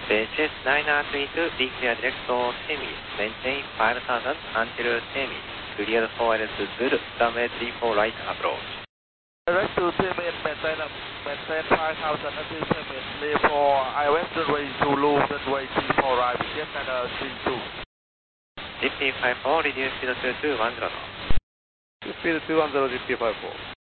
Basis 932, be clear direct for semi. Maintain 5000 until semi. Cleared for LS good, runway 34 right approach. Direct to semi and maintain 5000 until semi. Clear for IOS runway Zulu, runway 34 right, begin at 32. GP54, reduce speed to 210. Speed 210, GP54.